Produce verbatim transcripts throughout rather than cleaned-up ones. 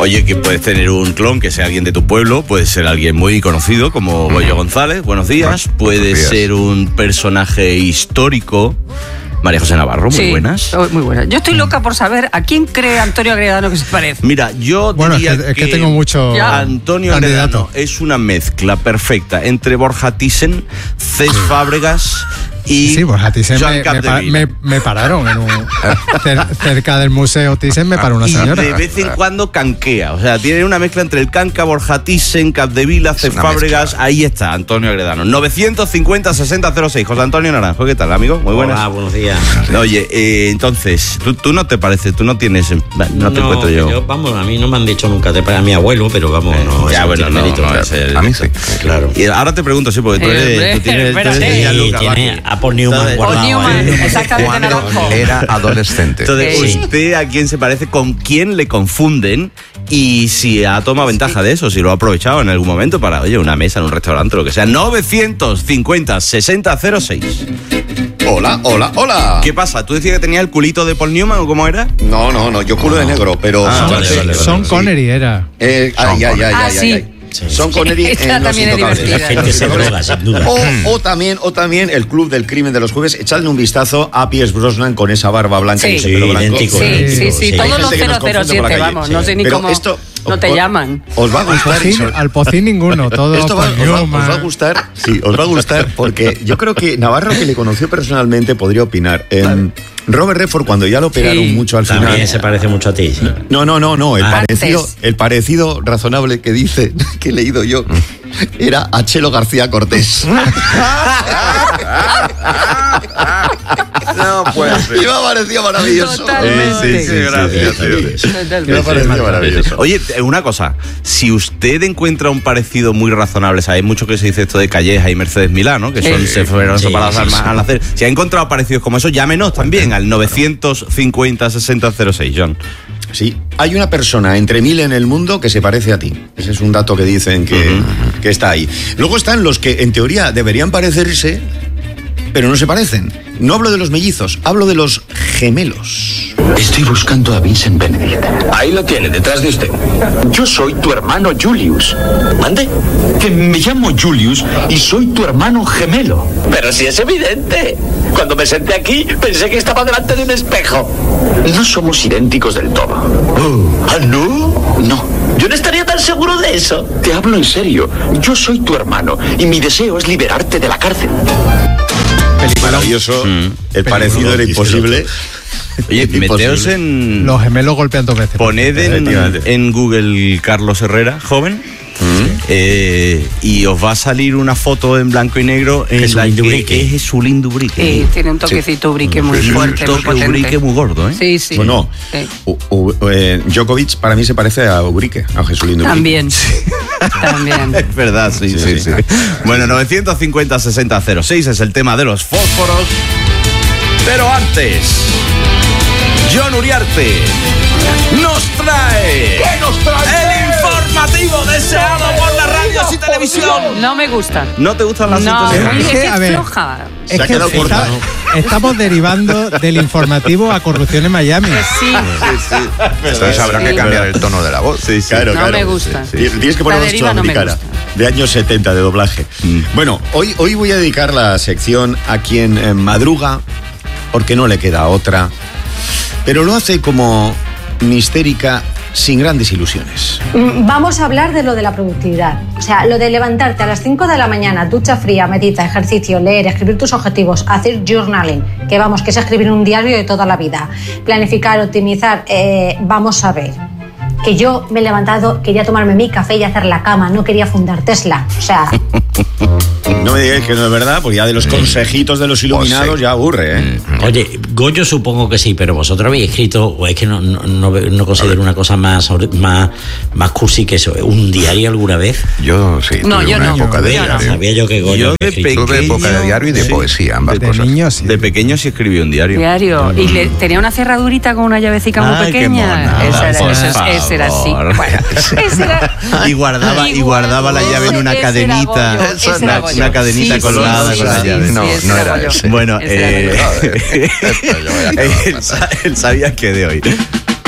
Oye, que puedes tener un clon que sea alguien de tu pueblo, puede ser alguien muy conocido como Goyo González, buenos días, puede ser un personaje histórico. María José Navarro, muy sí, buenas. Muy buenas. Yo estoy loca por saber a quién cree Antonio Agredano que se parece. Mira, yo bueno, diría es que, es que que tengo mucho Antonio Agredano es una mezcla perfecta entre Borja Thyssen, Cés Fábregas y sí, Borja Thyssen Joan me, me, me, me pararon en un, cer, cerca del museo Thyssen me paró una señora. Y de vez en cuando canquea, o sea, tiene una mezcla entre el canca, Borja Thyssen, Capdevila, Cés Fábregas, mezcla. Ahí está Antonio Agredano. novecientos cincuenta sesenta cero seis. José Antonio Naranjo, ¿qué tal, amigo? Muy buenas. Hola, buenos días. Oye, eh, entonces, ¿tú, tú no te parece, tú no tienes, no, no te encuentro yo. yo. Vamos, a mí no me han dicho nunca, te a mi abuelo, pero vamos, eh, no. Ya, bueno, no, mérito, no, es el, a mí sí, claro. Y ahora te pregunto, sí, porque tú eres, tú tienes, tú eres de Luca, tiene a Paul Newman guardado. Newman, exactamente, Naranjo. Era adolescente. Entonces, Sí. ¿usted a quién se parece? ¿Con quién le confunden? Y si ha tomado ventaja Sí. de eso, si lo ha aprovechado en algún momento para, oye, una mesa en un restaurante, lo que sea. novecientos cincuenta sesenta cero seis. Hola, hola, hola. ¿Qué pasa? ¿Tú decías que tenía el culito de Paul Newman o cómo era? No, no, no, yo culo de negro, pero... Ah, Son, vale, vale, vale, Sean sí. Connery era. Eh, ay, ay, ay, Ah, ay, sí. ay, ay. Son Connery Esta en Los también es Intocables. divertida. La gente se droga, sin duda. O, o también, o también el Club del Crimen de los Jueves. Echadle un vistazo a Pierce Brosnan con esa barba blanca Sí. y ese pelo Sí, blanco. idéntico, Sí, idéntico, sí, sí, sí. todos Hay los gente que nos cero cero confunde por la siete, calle. vamos, Sí. no sé ni Pero cómo esto, no te os- llaman. Os va a Al gustar. y pocín, sobre- al pocín ninguno, todo Esto va, Paul os, va, os Newman. va a gustar, sí, os va a gustar porque yo creo que Navarro, que le conoció personalmente, podría opinar. Eh, Robert Redford, cuando ya lo operaron Sí. mucho al También final. se parece mucho a ti, sí. No, no, no, no. El, Ah. parecido, Antes. el parecido razonable que dice, que he leído yo, era a Chelo García Cortés. No puede Y me ha parecido maravilloso. Totalmente. Sí, sí, sí, gracias, tío. Me ha parecido maravilloso. Oye, una cosa, si usted encuentra un parecido muy razonable, sabéis mucho que se dice esto de Calleja y Mercedes Milá, ¿no? Que son Sí. se fueron Sí, separadas sí, al, sí. al nacer. Si ha encontrado parecidos como eso, llámenos también al novecientos cincuenta sesenta cero seis, John. Sí, hay una persona entre mil en el mundo que se parece a ti. Ese es un dato que dicen que, uh-huh. que está ahí. Luego están los que en teoría deberían parecerse, pero no se parecen. No hablo de los mellizos, hablo de los gemelos. Estoy buscando a Vincent Benedict. Ahí lo tiene, detrás de usted. Yo soy tu hermano Julius. ¿Mande? Que me llamo Julius y soy tu hermano gemelo. Pero si es evidente. Cuando me senté aquí, pensé que estaba delante de un espejo. No somos idénticos del todo. Oh. ¿Ah, no? No. Yo no estaría tan seguro de eso. Te hablo en serio. Yo soy tu hermano y mi deseo es liberarte de la cárcel. Maravilloso. Mm. El parecido era imposible. Oye, meteos en... Los gemelos golpean dos veces. Poned en, en Google Carlos Herrera, joven, mm. eh, y os va a salir una foto en blanco y negro en Jesulín la que Dubrique. es Jesulín Dubrique. Sí, tiene un toquecito Sí. Ubrique muy Un fuerte, muy toque potente. Ubrique muy gordo, ¿eh? Sí, sí. Bueno, Sí. U- U- eh, Djokovic para mí se parece a Ubrique, a Jesulín Dubrique. También. También. Es verdad, sí, sí, sí. sí. Bueno, novecientos cincuenta sesenta cero seis es el tema de los fósforos. Pero antes, John Uriarte nos trae, ¿Qué nos trae? el informativo deseado por las radios y televisión. No me gusta. ¿No te gustan las No, sintonías? es Es que que, a ver, floja. Se Es ha que quedado está- corta, ¿no? estamos derivando del informativo a corrupción en Miami. Sí. Entonces habrá Sí. que cambiar el tono de la voz. Sí, sí. Claro, No claro. me gusta. Sí, sí. Tienes que poner La voz deriva no me sudamericana, gusta. de años setenta, de doblaje. Mm. Bueno, hoy, hoy voy a dedicar la sección a quien eh, madruga, porque no le queda otra, pero lo hace como mistérica, sin grandes ilusiones. Vamos a hablar de lo de la productividad. O sea, lo de levantarte a las cinco de la mañana, ducha fría, medita, ejercicio, leer, escribir tus objetivos, hacer journaling, que vamos, que es escribir un diario de toda la vida. Planificar, optimizar, eh, vamos a ver. Que yo me he levantado, quería tomarme mi café y hacer la cama, no quería fundar Tesla. O sea... No me digáis que no es verdad, porque ya de los consejitos de los iluminados Pues sí. ya aburre, ¿eh? Oye, Goyo supongo que sí, pero vosotros habéis escrito, o es que no, no, no, no considero una cosa más, más, más cursi que eso, un diario alguna vez. Yo sí, No, tuve yo una no. época de Yo no. diario. Sabía yo que Goyo Yo había de escrito. Tuve época de diario y de Sí. poesía, ambas De cosas. niños, sí. De pequeño sí escribí un diario. Diario. Y le, tenía una cerradurita con una llavecica muy Ay, qué pequeña. mona, Esa era, por esa, esa era así. favor. Bueno, esa era... Y guardaba, y guardaba la llave en una Ese era cadenita. Goyo, ese era Una, Goyo. una cadenita Sí, colgada sí, con sí, la sí, llave. sí, No, ese no era era Goyo. ese. Bueno, Ese era eh, Esto yo voy a él, acabar fatal. sa- él sabía que de hoy.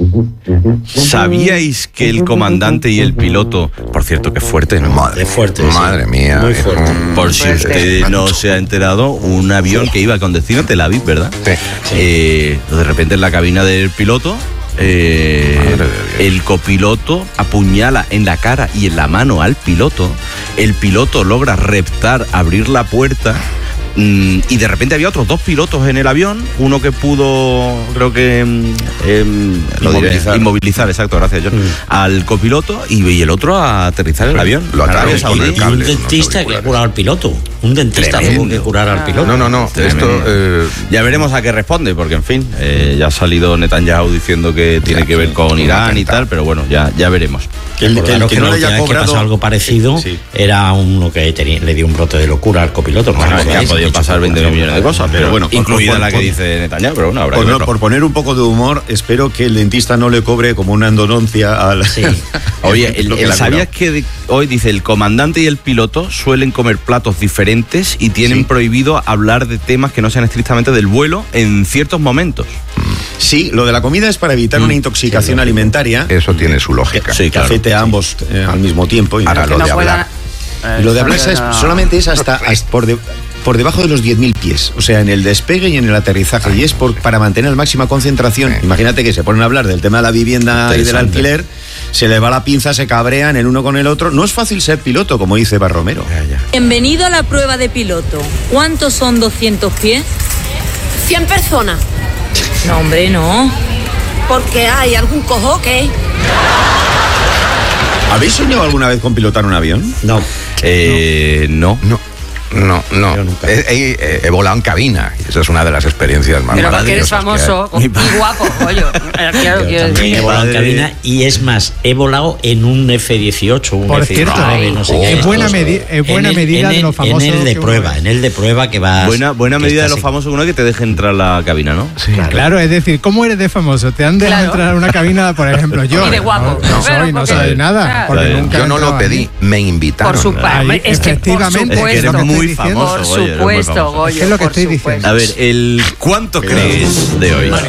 ¿Sabíais que el comandante y el piloto, por cierto, que fuerte, ¿no? Madre, Es fuerte, madre sí. mía. Muy fuerte. Por si usted no se ha enterado, un avión que iba con destino a Tel Aviv, ¿verdad? Sí. Eh, de repente en la cabina del piloto, eh, Madre de Dios. el copiloto apuñala en la cara y en la mano al piloto. El piloto logra reptar, abrir la puerta. Mm, y de repente había otros dos pilotos en el avión, uno que pudo, creo que mm, em, lo diré, Inmovilizar. inmovilizar, exacto, gracias John, Mm. al copiloto y, y el otro a aterrizar el avión. Lo ataron Arabia con el Saudí. Y un cable, unos dentista que ha auriculares. curado al piloto. Un dentista Tremendo. tuvo que curar al piloto. No, no, no. Tremendo. Esto. eh, Ya veremos a qué responde, porque en fin, eh, ya ha salido Netanyahu diciendo que tiene Ya, que ver con un Irán y atentado. tal, pero bueno, ya, ya veremos. Que el, que el Recordaros que que no la le haya última vez que cobrado... pasó algo parecido Sí. era uno que tenía- le dio un brote de locura al copiloto. ¿no? Bueno, ¿Os que han acordáis? podido De hecho, pasar veinte millones de cosas, pero bueno, por- incluida por- la que por- dice Netanyahu, pero bueno, habrá Por, que no- verlo. por poner un poco de humor, espero que el dentista no le cobre como una endodoncia al... Sí. Oye, el, lo que el- le ha ¿sabías curado. que de- hoy dice el comandante y el piloto suelen comer platos diferentes y tienen Sí. prohibido hablar de temas que no sean estrictamente del vuelo en ciertos momentos? Sí, lo de la comida es para evitar una intoxicación alimentaria Eso tiene su lógica. Sí, que claro. afecte a ambos eh, al mismo tiempo. Y Ahora Que lo no de puedan- hablar. Eh, Y lo de hablar eso es, no- solamente es hasta, hasta por, de- por debajo de los diez mil pies, o sea, en el despegue y en el aterrizaje, y es por, para mantener la máxima concentración. Sí. Imagínate que se ponen a hablar del tema de la vivienda y del Interesante. alquiler, se le va la pinza, se cabrean el uno con el otro. No es fácil ser piloto, como dice Barromero. Bienvenido a la prueba de piloto. ¿Cuántos son doscientos pies? cien personas. No, hombre, no. Porque hay algún cojo que... ¿Habéis soñado alguna vez con pilotar un avión? No. Eh, no. No, no, no. Yo nunca. He, he- he volado en cabina y esa es una de las experiencias más Pero porque eres maravillosas que hay. famoso y guapo, coño. Eh, Claro, Yo quiero también he decir. volado en Padre. cabina y es más, he volado en un F dieciocho, un Por F cierto, diecinueve, no sé qué. es buena, Estos. medi- es buena En el- medida en de el- lo famoso En el de que uno prueba, es. en el de prueba que vas. Buena, buena que medida de estás los en- famosos uno que te deje entrar a la cabina, ¿no? Sí, claro. Es decir, ¿cómo eres de famoso? Te han dejado Claro. entrar a una cabina, por ejemplo, yo. Y de guapo. No, no Claro, soy, no porque- soy nada. claro. Porque Claro. nunca Yo he no entrado lo ahí. pedí, me invitaron. Por su parte. Ahí, Es que por efectivamente, es que eres supuesto. muy diciendo. famoso, Por Goyo, eres muy supuesto, famoso. Goyo. Es que es lo que por estoy supuesto. diciendo. A ver, el ¿cuánto crees de hoy?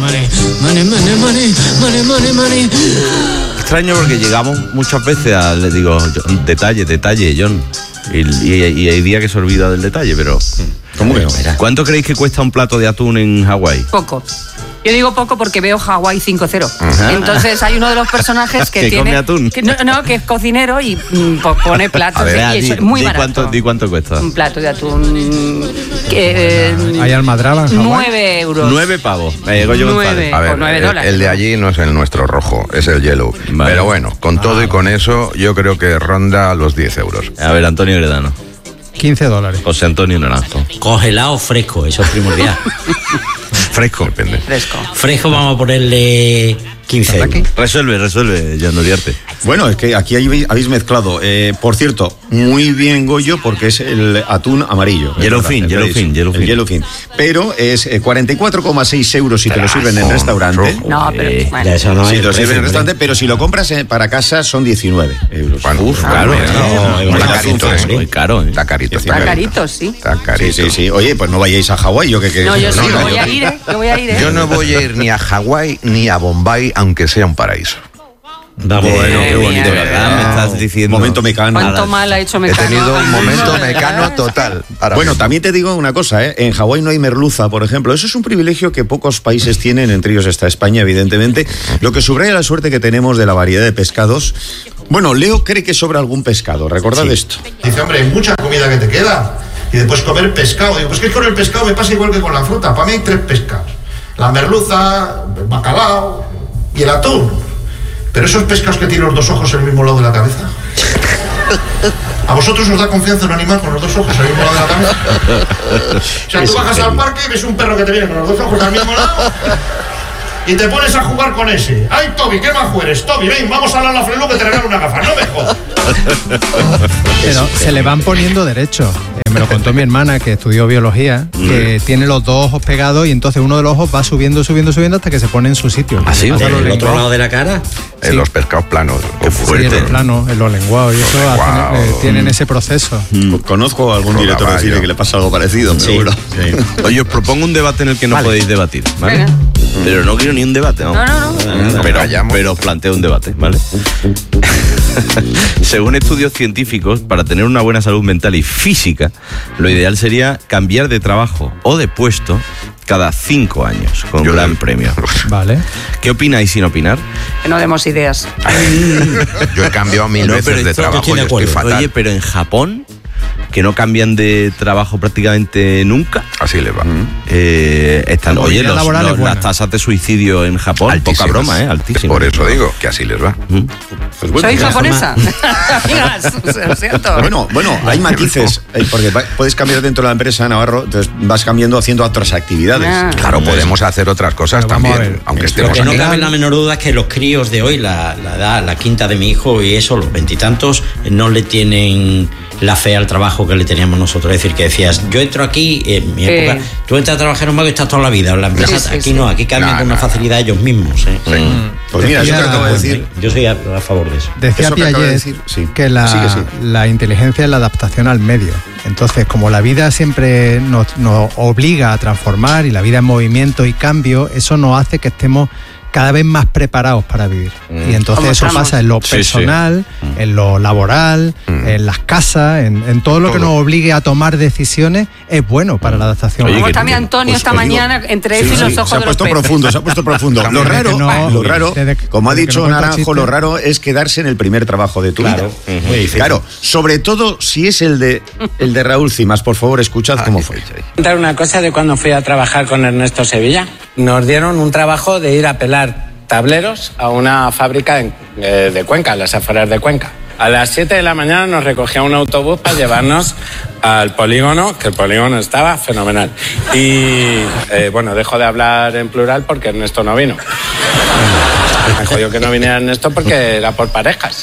Extraño porque llegamos muchas veces a, le digo, John, detalle, detalle, John. Y, y- y hay días que se olvida del detalle, pero... ¿Cómo que no? ¿Cuánto creéis que cuesta un plato de atún en Hawái? Poco. Yo digo poco porque veo Hawái cinco cero. Entonces hay uno de los personajes que, Que tiene. come atún. que no, no, que es cocinero y mm, pues pone platos. A ver, de- ah, y di, eso es muy di barato. cuánto, di cuánto cuesta. Un plato de atún. Que, eh, ¿Hay almadraba en Hawái? nueve euros. Nueve pavos. Eh, Goyo Nueve. González. A ver, Por nueve el, dólares, el de ¿no? allí no es el nuestro rojo, es el yellow. Vale. Pero bueno, con todo y con eso, yo creo que ronda los diez euros. A ver, Antonio Gredano. quince dólares. José Antonio Naranjo. Congelado fresco, eso es primordial. Fresco. Depende. Fresco. Fresco vamos a ponerle quince euros. Resuelve, resuelve, John Uriarte. Bueno, es que aquí hay- habéis mezclado. Eh, por cierto, muy bien, Goyo, porque es el atún amarillo. Es Yellowfin, verdad, es yellowfin, verdad, yellowfin. el yellowfin. Pero es eh, cuarenta y cuatro coma seis euros si te lo sirven en Rojo, restaurante. rojo. No, pero. Eh, bueno. Ya eso no Si hay te lo sirven precio, en restaurante, hombre. pero si lo compras eh, para casa son diecinueve euros. Bueno, Uf, ah, claro, bueno, eh, no, no, está no, carito, no, ¿eh? muy caro, ¿eh? Está carito, Está Está está carito, sí. Está Sí, carito. sí, sí. Oye, pues no vayáis a Hawái, yo que que- No, yo sí, no, yo voy yo- a ir, ¿eh? Yo voy a ir, ¿eh? Yo no voy a ir ni a Hawái ni a Bombay, aunque sea un paraíso. Vamos, Bueno, qué bonito, mía, ¿verdad? Me estás diciendo. Momento mecano. ¿Cuánto mal ha hecho He Mecano? tenido un momento ¿verdad? mecano total. Ahora Bueno, mismo. también te digo una cosa, ¿eh? En Hawái no hay merluza, por ejemplo. Eso es un privilegio que pocos países tienen, entre ellos está España, evidentemente. Lo que subraya la suerte que tenemos de la variedad de pescados. Bueno, Leo cree que sobra algún pescado. Recordad esto. Dice, hombre, hay mucha comida que te queda. Y después comer pescado. Digo, pues que con el pescado me pasa igual que con la fruta. Para mí hay tres pescados. La merluza, el bacalao y el atún. Pero esos pescados que tienen los dos ojos en el mismo lado de la cabeza. ¿A vosotros os da confianza un animal con los dos ojos al mismo lado de la cabeza? O sea, tú bajas al parque y ves un perro que te viene con los dos ojos al mismo lado y te pones a jugar con ese. ¡Ay, Toby, qué majo eres! Toby, ven, vamos a la Flelu que te regalo una gafa. ¡No me jodas! Pero se le van poniendo derechos. Eh, me lo contó mi hermana, que estudió biología, que tiene los dos ojos pegados y entonces uno de los ojos va subiendo, subiendo, subiendo hasta que se pone en su sitio. ¿Ah, sí? Pasa ¿En los el otro lenguados. lado de la cara? En los pescados planos. Qué Sí, fuerte. en el plano, en los lenguados. Y eso Los hacen, lenguados. eh, tienen ese proceso. Conozco a algún Con director de caballo. cine que le pasa algo parecido, pero Sí, bueno. Oye, os propongo un debate en el que no podéis debatir, ¿vale? Venga. Pero no quiero ni un debate, ¿no? No, no, no. Pero, pero os planteo un debate, ¿vale? Según estudios científicos, para tener una buena salud mental y física, lo ideal sería cambiar de trabajo o de puesto cada cinco años, con un gran premio. Vale. ¿Qué opináis sin opinar? Que no demos ideas. Yo he cambiado mil No, veces pero de esto- trabajo y estoy fatal. Oye, pero en Japón, que no cambian de trabajo prácticamente nunca. Así les va. Eh, están, La oye, movilidad los- laboral los- es buena. las tasas de suicidio en Japón, Altísimas. poca broma, ¿eh? Altísimas. Por eso digo que así les va. Pues bueno, Soy ya. japonesa. Amigas, lo siento. Bueno, bueno, hay matices, eh, porque va- puedes cambiar dentro de la empresa, Navarro, entonces vas cambiando haciendo otras actividades. Ah. Claro, podemos hacer otras cosas Pero vamos a también, ver. aunque Lo estemos que no aquí. cabe la menor duda es que los críos de hoy, la, la edad, la quinta de mi hijo y eso, los veintitantos, no le tienen la fe al trabajo que le teníamos nosotros. Es decir, que decías, yo entro aquí, en mi Eh. época, tú entras a trabajar en un banco y estás toda la vida en la empresa. Sí, sí, aquí sí. no, aquí cambian No, con no, una no. facilidad ellos mismos. ¿eh? Pues mira, eso que Decía- acabo de decir. Yo soy a, a favor de eso. Decía Eso que acaba de Piaget decir, sí. que la, Sí, que sí. la inteligencia es la adaptación al medio. Entonces, como la vida siempre nos, nos obliga a transformar y la vida en movimiento y cambio, eso nos hace que estemos cada vez más preparados para vivir. Y entonces ¿Cómo eso estamos? pasa en lo Sí, sí. personal, en lo laboral, en las casas, en, en todo lo que Todo. nos obligue a tomar decisiones, es bueno para la adaptación. Oye, Como que- está mi Antonio Pues esta os digo- mañana entre Sí, eso y sí, los ojos se ha de los puesto peces. profundo, se ha puesto profundo. Lo Desde raro, que no- lo raro, desde que- como ha desde que dicho no cuenta Naranjo, chistes. lo raro es quedarse en el primer trabajo de tu Claro. vida. Muy difícil. Claro, sobre todo si es el de el de Raúl Cimas, por favor, escuchad cómo fue. Contar una cosa de cuando fui a trabajar con Ernesto Sevilla. Nos dieron un trabajo de ir a pelar tableros a una fábrica en- eh, de Cuenca, en las afueras de Cuenca. A las siete de la mañana nos recogía un autobús para llevarnos al polígono, que el polígono estaba fenomenal. Y eh, bueno, dejo de hablar en plural porque Ernesto no vino. Me jodió que no viniera Ernesto porque era por parejas.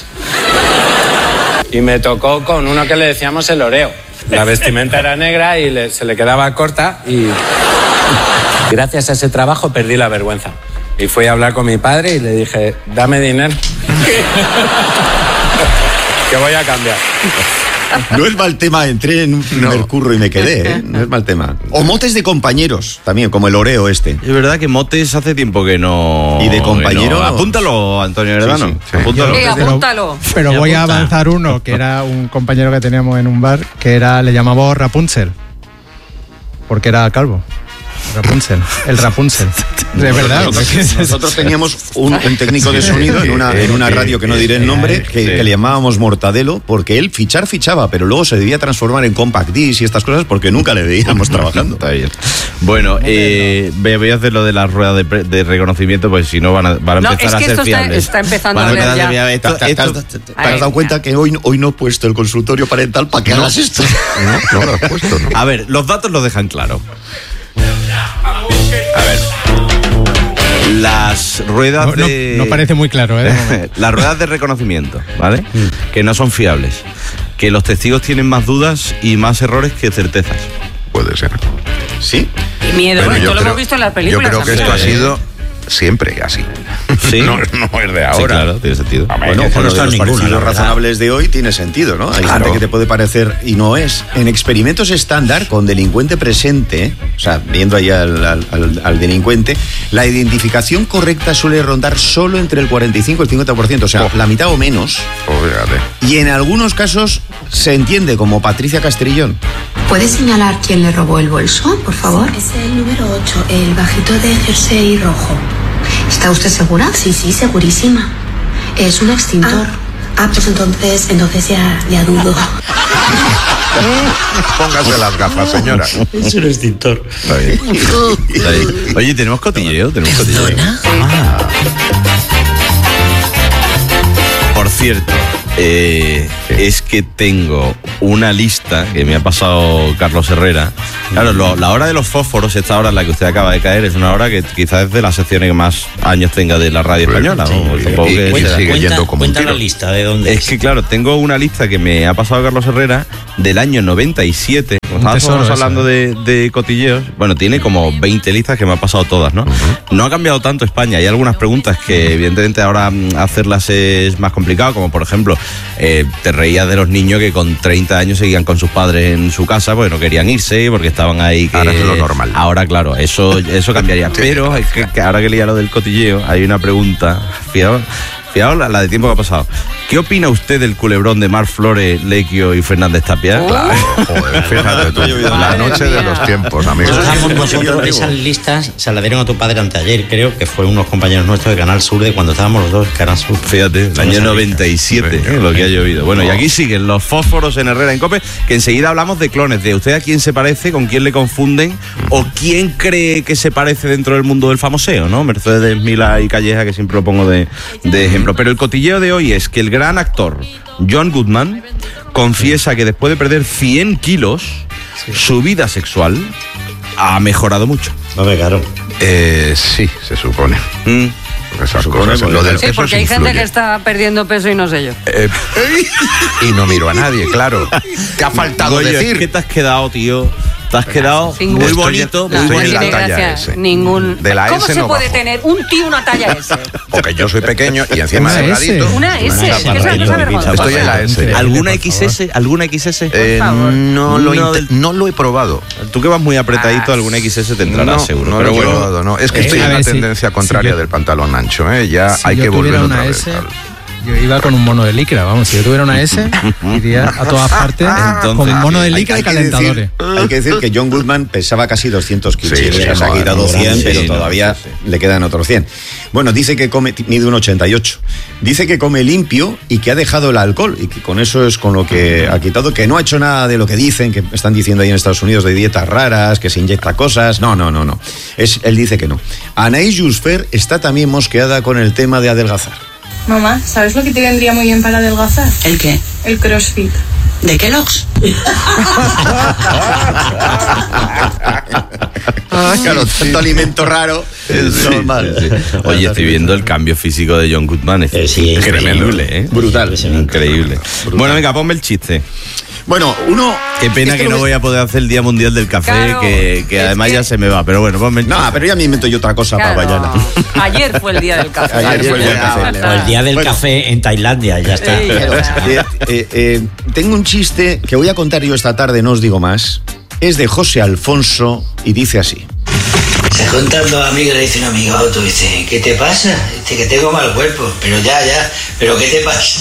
Y me tocó con uno que le decíamos el oreo. La vestimenta era negra y le- se le quedaba corta y gracias a ese trabajo perdí la vergüenza. Y fui a hablar con mi padre y le dije, dame dinero. Que voy a cambiar. No es mal tema, entré en un primer curro y me quedé, ¿eh? No es mal tema. O motes de compañeros, también, como el oreo este. Es verdad que motes hace tiempo que no. ¿Y de que compañeros? no. Apúntalo, Antonio Heredano. Sí, sí, sí. Apúntalo. Sí, apúntalo. Pero Me voy a apunta. avanzar uno, que era un compañero que teníamos en un bar, que era, le llamamos Rapunzel, porque era calvo. Rapunzel, el Rapunzel. De verdad. Nosotros, nosotros teníamos un, un técnico de sonido en una, en una radio que no diré el nombre, que, que le llamábamos Mortadelo, porque él fichar fichaba, pero luego se debía transformar en compact disc y estas cosas porque nunca le veíamos trabajando. Está bien. Bueno, eh, voy a hacer lo de las ruedas de, pre- de reconocimiento, pues si no van a, van a No, empezar es que a ser esto está- fiables. está empezando Van a oler empezar ya. fiables. Esto- ¿Te, te- esto- te- te- te Ay, has dado cuenta ya. que hoy, hoy no he puesto el consultorio parental para que hagas esto? No, no lo has puesto, ¿no? A ver, los datos los dejan claro. A ver. Las ruedas No, no- de. no parece muy claro, ¿eh? De momento. Las ruedas de reconocimiento, ¿vale? Que no son fiables. Que los testigos tienen más dudas y más errores que certezas. Puede ser. Sí. Y miedo, Bueno, esto yo lo creo- hemos visto en las Yo películas. creo que esto ha también. sido siempre así. Sí. No, no es de Sí, ahora. claro, tiene sentido. Bueno, que con no lo de está los ninguna, parecidos la verdad. razonables de hoy tiene sentido, ¿no? Hay Claro. gente que te puede parecer y no es. En experimentos estándar con delincuente presente, o sea, viendo ahí al, al- al- al delincuente, la identificación correcta suele rondar solo entre el cuarenta y cinco y el cincuenta por ciento, o sea, Oh. la mitad o menos. Oh, fíjate. Y en algunos casos se entiende como Patricia Castrillón. ¿Puede señalar quién le robó el bolso, por favor? Es el número ocho, el bajito de jersey rojo. ¿Está usted segura? Sí, sí, segurísima. Es un extintor. Ah, ah, pues entonces, entonces ya, ya dudo. Póngase las gafas, señora. Es un extintor. Está bien. Está bien. Oye, tenemos cotilleo, tenemos cotilleo. Ah. Por cierto, eh, es que tengo una lista que me ha pasado Carlos Herrera. Claro, lo- la hora de los fósforos, esta hora en la que usted acaba de caer, es una hora que quizás es de las secciones que más años tenga de la radio española. ¿no? Sí, Supongo y- que y será. sigue Cuenta, yendo como un cuenta la tiro. lista de dónde Es que claro, tengo una lista que me ha pasado Carlos Herrera del año noventa y siete, como estábamos tesoro hablando de, de cotilleos. Bueno, tiene como veinte listas que me ha pasado todas, ¿no? Uh-huh. No ha cambiado tanto España. Hay algunas preguntas que evidentemente ahora hacerlas es más complicado, como por ejemplo, eh, te reías de los niños que con treinta años seguían con sus padres en su casa porque no querían irse, porque estaban ahí. Que, ahora es lo normal. Ahora, claro, eso, eso cambiaría. Sí, pero es que, que ahora que leía lo del cotilleo, hay una pregunta. Fijaos, fijaos la, la de tiempo que ha pasado. ¿Qué opina usted del culebrón de Marc Flores, Lequio y Fernández Tapia? Oh. Claro, joder, fíjate tú, la noche de los tiempos, amigos. Nosotros esas listas se las dieron a tu padre anteayer, creo que fue unos compañeros nuestros de Canal Sur, de cuando estábamos los dos en Canal Sur. Fíjate, el año noventa y siete, eh, lo que ha llovido. Bueno, y aquí siguen los fósforos en Herrera en COPE, que enseguida hablamos de clones, de usted a quién se parece, con quién le confunden, o quién cree que se parece dentro del mundo del famoseo, ¿no? Mercedes Milá y Calleja, que siempre lo pongo de, de ejemplo. Pero el cotilleo de hoy es que el gran actor John Goodman confiesa que después de perder cien kilos, sí, su vida sexual ha mejorado mucho. No me claro. Eh, sí, se supone. Mm. Esas supone cosas, lo del sí, porque hay influye. Gente que está perdiendo peso y no sé yo. Eh, y no miro a nadie, claro. ¿Qué ha faltado Oye, decir? ¿Qué te has quedado, tío? Te has quedado Sin muy gusto. bonito, No, muy en bonito. la talla S. Ningún... De la ¿Cómo S se no puede bajo. tener un tío una talla S? Porque yo soy pequeño y encima Una delgadito. S. Una S, Una que S, es una cosa vergonzosa. Estoy en la S. ¿Alguna X S? ¿Alguna X S? Eh, no, lo No, inte- no lo he probado. Tú que vas muy apretadito, alguna X S te entrará no, seguro. No pero lo he bueno, probado, no. Es que Eh, estoy a en la ver, si- tendencia si contraria yo- del pantalón ancho, ¿eh? Ya Si hay yo que volver tuviera otra una vez. S, claro. yo iba con un mono de licra, vamos, si yo tuviera una S, iría a todas partes Entonces, con mono de Hay- licra hay y que calentadores. decir- Hay que decir que John Goodman pesaba casi doscientos kilos. Sí, Sí, sí, se ha joder, quitado muy cien, grande, pero sí, no, todavía sí, le quedan otros cien. Bueno, dice que come, mide un ochenta y ocho. Dice que come limpio y que ha dejado el alcohol y que con eso es con lo que ha quitado, que no ha hecho nada de lo que dicen, que están diciendo ahí en Estados Unidos de dietas raras, que se inyecta cosas. No, no, no, no. Es, él dice que no. Anaïs Jusfer está también mosqueada con el tema de adelgazar. Mamá, ¿sabes lo que te vendría muy bien para adelgazar? ¿El qué? El CrossFit. ¿De Kellogg's? Claro, tanto alimento raro es normal. Sí, sí. Oye, estoy viendo el cambio físico de John Goodman. Es Eh, sí, increíble, ¿eh? Brutal. Increíble. Bueno, venga, ponme el chiste. Bueno, uno... Qué pena esto que no lo- voy a poder hacer el Día Mundial del Café, Claro, que, que es además que- ya se me va. Pero bueno, ponme el No, chiste. pero ya me invento yo otra cosa Claro. para mañana. Ayer fue el día del café. Ayer fue el día del café. O el día del Bueno. café en Tailandia, ya está. Sí. Eh, eh, eh, tengo un chiste que voy a contar yo esta tarde, no os digo más. Es de José Alfonso y dice así. Se contando a amigo, le dice un amigo a otro, dice, ¿qué te pasa? Dice que tengo mal cuerpo, pero ya, ya, pero ¿qué te pasa?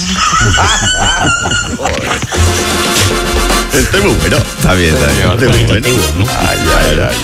Este es muy bueno. Está bien, está bien. Este es muy bueno. Ay, ay, ay,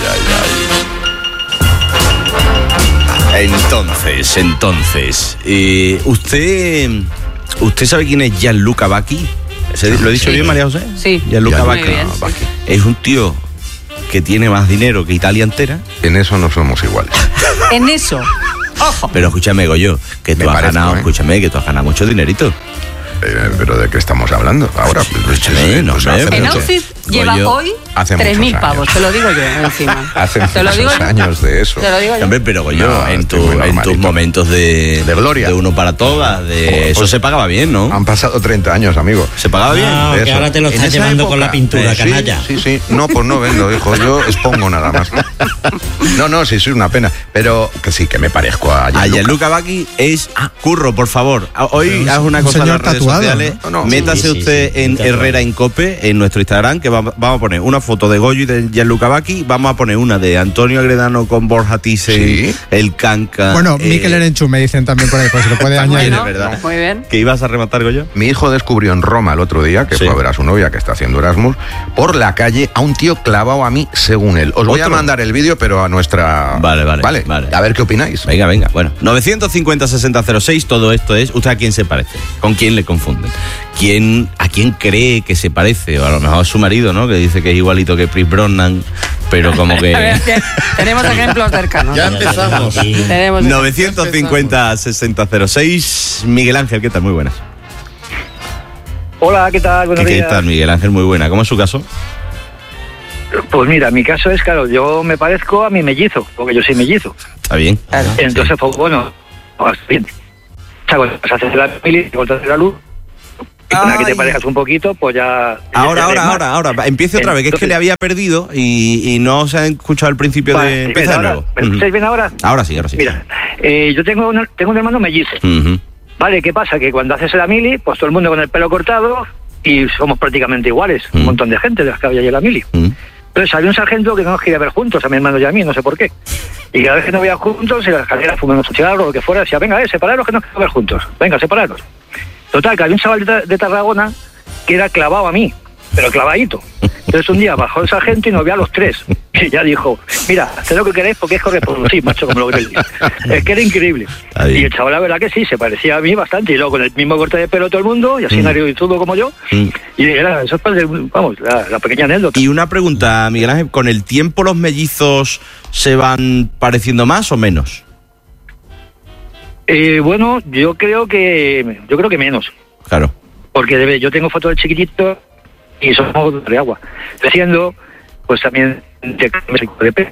ay, ay. Entonces, entonces, eh, ¿usted usted sabe quién es Gianluca Vacchi? ¿Se- ¿Lo he dicho Sí. bien, María José? Sí. Gianluca Muy Vacchi. bien. Es un tío que tiene más dinero que Italia entera. En eso no somos iguales. En eso. Ojo. Pero escúchame, Goyo, que tú Me has parezco, ganado, ¿eh? escúchame, que tú has ganado mucho dinerito. Eh, ¿Pero de qué estamos hablando? Ahora, pues, Escúchame, no, pues, hombre, hace En mucho- outfit lleva Goyo, hoy hace tres mil muchos pavos, años. te lo digo yo encima. Hace Te lo digo muchos yo. años de eso. Te lo digo yo. Hombre, pero Goyo, No, en, estoy tu- muy en tus normalito. momentos de, De gloria. de uno para todas, de eso Pues- se pagaba bien, ¿no? Han pasado treinta años, amigo. ¿Se pagaba bien? Ah, De que eso. ahora te lo En estás esa llevando con época, la pintura, eh, sí, canalla. Sí, sí. No, pues no vendo, hijo. Yo expongo nada más. No, no, sí, soy una pena. Pero que sí, que me parezco a A Gianluca. Gianluca Vacchi es Curro, por favor. A- Hoy haz una un cosa en las señor redes tatuado, sociales. ¿no? No, no. Métase Sí, sí, usted sí, en tatuado. Herrera Incope, en nuestro Instagram, que va- vamos a poner una foto de Goyo y de Gianluca Vacchi. Vamos a poner una de Antonio Agredano con Borja Thyssen, Sí. el Canca. Bueno, eh, Mikel Erenchu me dicen también por ahí, pues se lo puede añadir. Bueno, es verdad. Muy bien. ¿Que ibas a rematar, Goyo? Mi hijo descubrió en Roma el otro día, que Sí. fue a ver a su novia que está haciendo Erasmus, por la calle a un tío clavado a mí, según él. Os voy a ¿Otro? mandar el vídeo, pero a nuestra... Vale, vale, Vale, vale. a ver qué opináis. Venga, venga. Bueno, novecientos cincuenta sesenta cero seis, todo esto es. ¿Usted a quién se parece? ¿Con quién le confunden? ¿Quién, ¿A quién cree que se parece? O a lo mejor a su marido, ¿no? Que dice que es igualito que Chris Brosnan, pero como A ver, que... te- tenemos ejemplos cercanos. Ya empezamos. Tenemos novecientos cincuenta sesenta cero seis. Miguel Ángel, ¿qué tal? Muy buenas. Hola, ¿qué tal? Buenos ¿Qué, qué días. tal, Miguel Ángel? Muy buena. ¿Cómo es su caso? Pues mira, mi caso es, claro, yo me parezco a mi mellizo, porque yo soy mellizo. Está bien. Entonces, Sí. pues bueno, pues bien. O sea, cuando se hace la familia, cuando se hace la luz, Una que te parejas un poquito, pues ya... Ahora, ahora, ahora, ahora. Empiece otra vez, que es que le había perdido y, y no se ha escuchado el principio Vale, de... sí, Empieza de ahora, nuevo. ¿me escucháis bien ahora? Ahora sí, ahora sí. Mira, eh, yo tengo un, tengo un hermano mellizo. Uh-huh. Vale, ¿qué pasa? Que cuando haces la mili, pues todo el mundo con el pelo cortado y somos prácticamente iguales. Uh-huh. Un montón de gente de las que había allí en la mili. Uh-huh. Entonces había un sargento que no nos quería ver juntos, a mi hermano y a mí, no sé por qué. Y cada vez que nos veían juntos, en la escalera fumamos un cigarro o lo que fuera, decía, venga, eh, separaros que nos queremos ver juntos. Venga, separaros. Total, que había un chaval de, de Tarragona que era clavado a mí, pero clavadito. Entonces un día bajó el sargento y nos vio a los tres. Y ya dijo, mira, haced lo que queréis porque es correspondido, macho, como lo queréis. Es que era increíble. Ahí. Y el chaval, la verdad que sí, se parecía a mí bastante. Y luego con el mismo corte de pelo todo el mundo, y así mm. nariz y todo como yo. Mm. Y era, eso es, vamos, la, la pequeña anécdota. Y una pregunta, Miguel Ángel, ¿con el tiempo los mellizos se van pareciendo más o menos? Eh, bueno, yo creo que yo creo que menos. Claro. Porque debe, yo tengo fotos de chiquitito y somos de agua. Creciendo, pues también de pelo.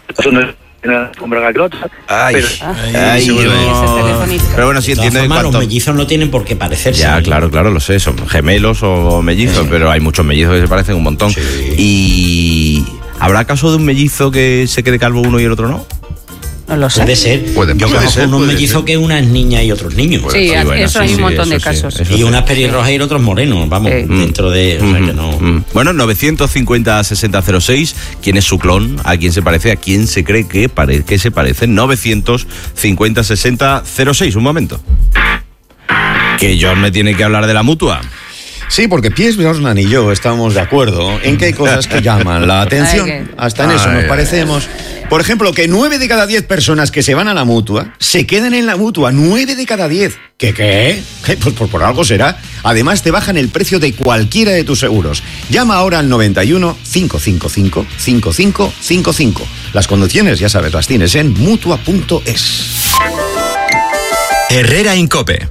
Ay, pero, ay, ay, no. Pero bueno, sí entiendo. Forma, cuanto... Los mellizos no tienen por qué parecerse. Ya, claro, claro, lo sé, son gemelos o mellizos, sí. Pero hay muchos mellizos que se parecen un montón. Sí. Y ¿habrá caso de un mellizo que se quede calvo uno y el otro no? No lo sé. Puede ser. Puede, Yo puede conozco ser, unos puede mellizos ser. que unas niñas y otros niños. Sí, sí, bueno, eso sí, hay un montón sí, de casos. Sí, y sí. unas pelirrojas y otros morenos, vamos, sí. Dentro de... O sea, que no... Mm. Bueno, novecientos cincuenta sesenta cero seis, ¿quién es su clon? ¿A quién se parece? ¿A quién se cree que, pare que se parece? novecientos cincuenta sesenta cero seis, un momento. Que John me tiene que hablar de la Mutua. Sí, porque Pierce Brosnan y yo estamos de acuerdo en que hay cosas que llaman la atención. Hasta en eso nos parecemos. Por ejemplo, que nueve de cada diez personas que se van a la Mutua se queden en la Mutua. Nueve de cada diez. ¿Qué qué? Pues por, por algo será. Además, te bajan el precio de cualquiera de tus seguros. Llama ahora al noventa y uno, cinco cinco cinco, cinco cinco cinco cinco. Las condiciones, ya sabes, las tienes en mutua punto es. Herrera Incope.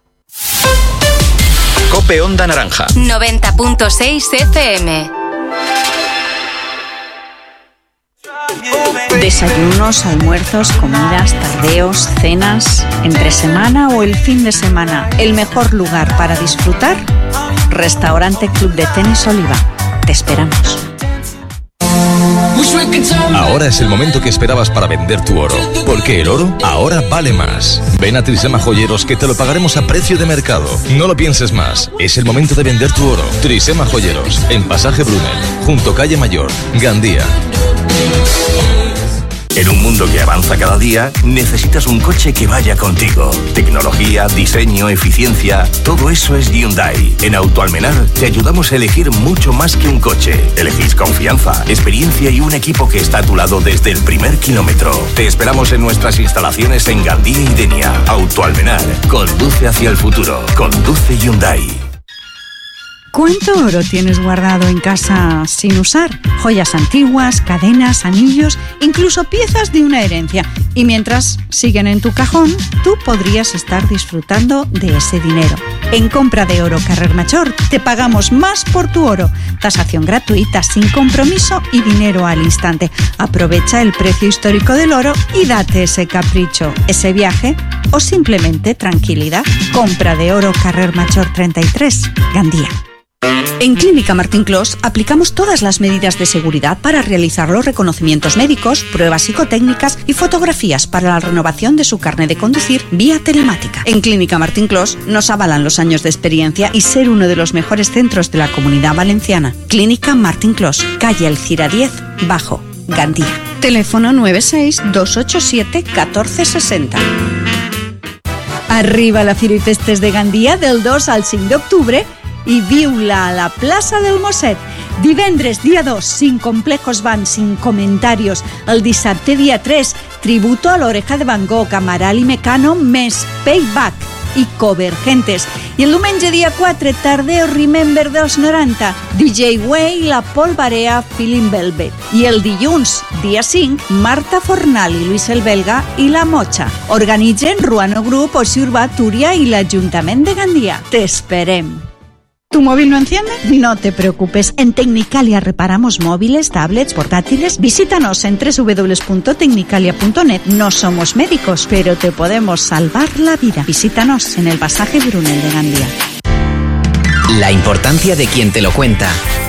Cope Onda Naranja. noventa punto seis F M. Desayunos, almuerzos, comidas, tardeos, cenas, entre semana o el fin de semana. El mejor lugar para disfrutar, Restaurante Club de Tenis Oliva. Te esperamos. Ahora es el momento que esperabas para vender tu oro, porque el oro ahora vale más. Ven a Trisema Joyeros que te lo pagaremos a precio de mercado. No lo pienses más, es el momento de vender tu oro. Trisema Joyeros, en Pasaje Brunel, junto Calle Mayor, Gandía. En un mundo que avanza cada día, necesitas un coche que vaya contigo. Tecnología, diseño, eficiencia, todo eso es Hyundai. En Autoalmenar te ayudamos a elegir mucho más que un coche. Elegís confianza, experiencia y un equipo que está a tu lado desde el primer kilómetro. Te esperamos en nuestras instalaciones en Gandía y Denia. Autoalmenar, conduce hacia el futuro. Conduce Hyundai. ¿Cuánto oro tienes guardado en casa sin usar? Joyas antiguas, cadenas, anillos, incluso piezas de una herencia. Y mientras siguen en tu cajón, tú podrías estar disfrutando de ese dinero. En compra de oro Carrer Major te pagamos más por tu oro. Tasación gratuita, sin compromiso y dinero al instante. Aprovecha el precio histórico del oro y date ese capricho, ese viaje o simplemente tranquilidad. Compra de oro Carrer Major treinta y tres, Gandía. En Clínica Martín Clos aplicamos todas las medidas de seguridad para realizar los reconocimientos médicos, pruebas psicotécnicas y fotografías para la renovación de su carnet de conducir vía telemática. En Clínica Martín Clos nos avalan los años de experiencia y ser uno de los mejores centros de la Comunidad Valenciana. Clínica Martín Clos, calle Alcira diez, Bajo, Gandía. Teléfono nueve seis dos ocho siete uno cuatro seis cero. Arriba la Fira i Festes de Gandía del dos al cinc d'octubre i viu-la a la plaça del Mosset. Divendres, dia dos, sin complejos van, sin comentarios. El dissabte, dia tres, tributo a l'Oreja de Van Gogh, Amaral i Mecano, més Payback i Convergentes. I el diumenge, dia quatre, Tardeo Remember dels noranta, D J Way i la Polvarea Feeling Velvet. I el dilluns, dia cinc, Marta Fornal i Luis el Belga i La Mocha. Organitzen Ruano Group, Oci Urbà, Túria i l'Ajuntament de Gandia. T'esperem. ¿Tu móvil no enciende? No te preocupes, en Tecnicalia reparamos móviles, tablets, portátiles. Visítanos en doble u doble u doble u punto tecnicalia punto net. No somos médicos, pero te podemos salvar la vida. Visítanos en el Pasaje Brunel de Gandía. La importancia de quien te lo cuenta.